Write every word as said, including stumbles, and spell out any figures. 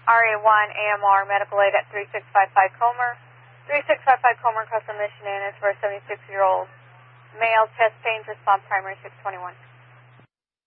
R A one A M R medical aid at three six five five Comer. three six five five Comer, custom mission in is for a seventy-six-year-old male, chest pains, respond primary six twenty-one.